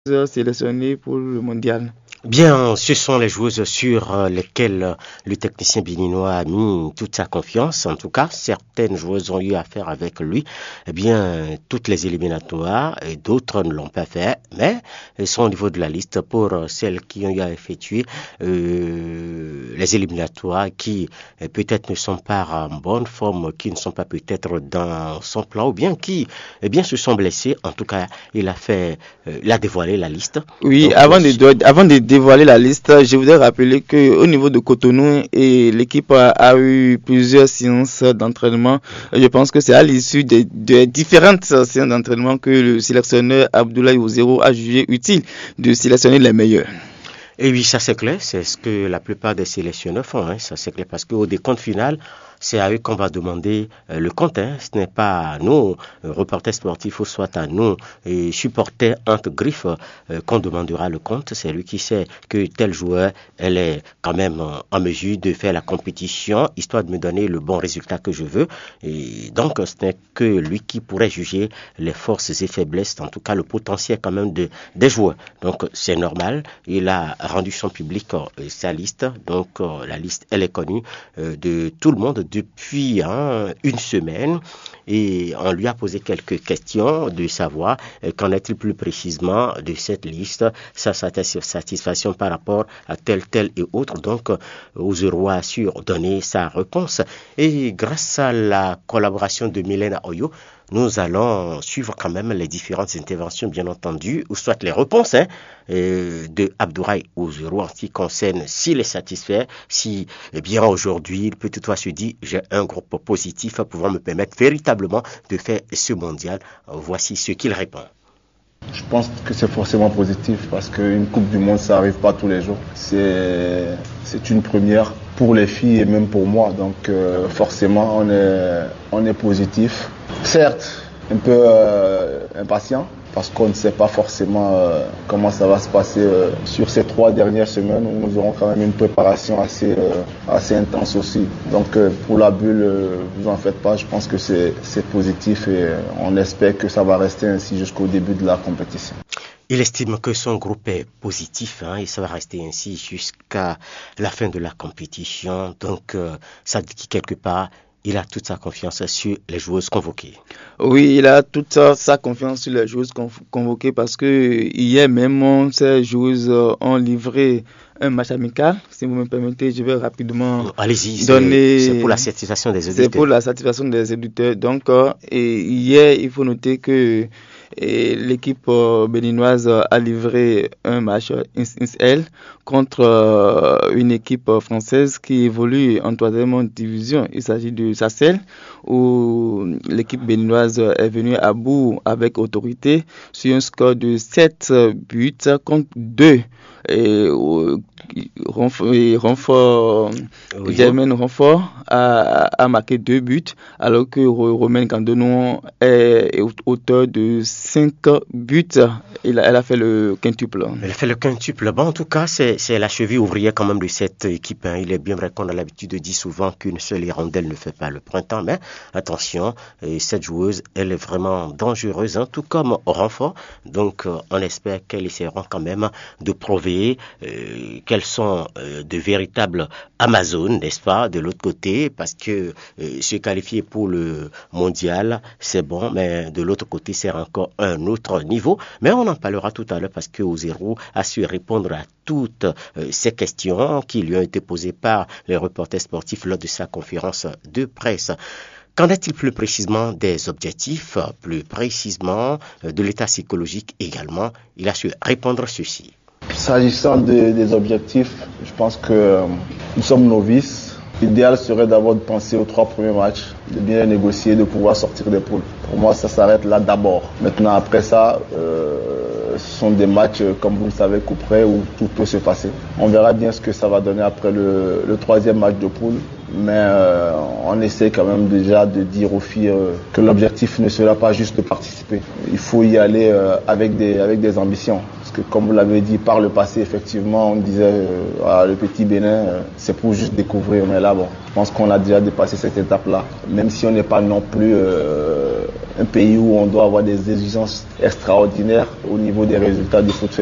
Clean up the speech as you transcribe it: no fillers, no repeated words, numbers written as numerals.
sélectionnées pour le mondial? Bien, ce sont les joueuses sur lesquelles le technicien béninois a mis toute sa confiance. En tout cas, certaines joueuses ont eu affaire avec lui. Eh bien, toutes les éliminatoires et d'autres ne l'ont pas fait, mais elles sont au niveau de la liste pour celles qui ont eu à effectuer les éliminatoires qui peut-être ne sont pas en bonne forme, qui ne sont pas peut-être dans son plan ou bien qui se sont blessées. En tout cas, il a dévoilé la liste. Oui, Donc, avant de dévoiler la liste, je voudrais rappeler que au niveau de Cotonou, l'équipe a eu plusieurs séances d'entraînement. Je pense que c'est à l'issue de différentes séances d'entraînement que le sélectionneur Abdoulaye Ozero a jugé utile de sélectionner les meilleurs. Et oui, ça c'est clair, c'est ce que la plupart des sélectionneurs font, hein, ça c'est clair, parce qu'au décompte final, c'est à eux qu'on va demander le compte, hein. Ce n'est pas à nous, reporters sportifs, ou soit à nous, supporters entre griffes, qu'on demandera le compte. C'est lui qui sait que tel joueur, elle est quand même en mesure de faire la compétition, histoire de me donner le bon résultat que je veux. Et donc, ce n'est que lui qui pourrait juger les forces et faiblesses, en tout cas le potentiel quand même des joueurs. Donc, c'est normal. Il a rendu son public sa liste. Donc, la liste, elle est connue de tout le monde depuis une semaine, et on lui a posé quelques questions de savoir qu'en est-il plus précisément de cette liste, sa satisfaction par rapport à tel et autre. Donc, Ozero a su donner sa réponse, et grâce à la collaboration de Mylène Oyo, nous allons suivre quand même les différentes interventions, bien entendu, ou soit les réponses de Abdoulaye Ozero en ce qui concerne s'il est satisfait, si bien aujourd'hui il peut toutefois se dire j'ai un groupe positif pouvant me permettre véritablement de faire ce mondial. Voici ce qu'il répond. Je pense que c'est forcément positif parce qu'une Coupe du Monde, ça n'arrive pas tous les jours. C'est une première pour les filles et même pour moi. Donc forcément, on est positif. Certes, un peu impatient parce qu'on ne sait pas forcément comment ça va se passer sur ces 3 dernières semaines où nous aurons quand même une préparation assez intense aussi. Donc pour la bulle, vous en faites pas, je pense que c'est positif et on espère que ça va rester ainsi jusqu'au début de la compétition. Il estime que son groupe est positif et ça va rester ainsi jusqu'à la fin de la compétition. Donc ça dit quelque part, il a toute sa confiance sur les joueuses convoquées. Oui, il a toute sa confiance sur les joueuses convoquées parce que hier même, ces joueuses ont livré un match amical. Si vous me permettez, je vais rapidement donner... C'est pour la satisfaction des auditeurs. C'est pour la satisfaction des auditeurs. Donc, hier, il faut noter que l'équipe béninoise a livré un match L contre une équipe française qui évolue en 3e division. Il s'agit de Sacel, où l'équipe béninoise est venue à bout avec autorité sur un score de 7 buts contre 2. Germaine Renfort a marqué 2 buts, alors que Romaine Candonon est auteur de 5 buts. Elle a fait le quintuple. Elle a fait le quintuple. Bon, en tout cas, c'est la cheville ouvrière quand même de cette équipe. Il est bien vrai qu'on a l'habitude de dire souvent qu'une seule hirondelle ne fait pas le printemps, mais attention, cette joueuse, elle est vraiment dangereuse, tout comme Renfort. Donc, on espère qu'elles essaieront quand même de prouver qu'elles sont de véritables Amazones, n'est-ce pas, de l'autre côté, parce que se qualifier pour le mondial, c'est bon, mais de l'autre côté, c'est encore un autre niveau. Mais on en parlera tout à l'heure parce que Ozero a su répondre à toutes ces questions qui lui ont été posées par les reporters sportifs lors de sa conférence de presse. Qu'en est-il plus précisément des objectifs, plus précisément de l'état psychologique également? Il a su répondre ceci. S'agissant des objectifs, je pense que nous sommes novices. L'idéal serait d'abord de penser aux 3 premiers matchs, de bien les négocier, de pouvoir sortir des poules. Pour moi, ça s'arrête là d'abord. Maintenant, après ça, ce sont des matchs, comme vous le savez, coup près où tout peut se passer. On verra bien ce que ça va donner après le 3e match de poule. Mais on essaie quand même déjà de dire aux filles que l'objectif ne sera pas juste de participer. Il faut y aller avec des ambitions. Parce que comme vous l'avez dit par le passé, effectivement, on disait le petit Bénin, c'est pour juste découvrir. Mais là, bon, je pense qu'on a déjà dépassé cette étape-là. Même si on n'est pas non plus un pays où on doit avoir des exigences extraordinaires au niveau des résultats du foot féminin.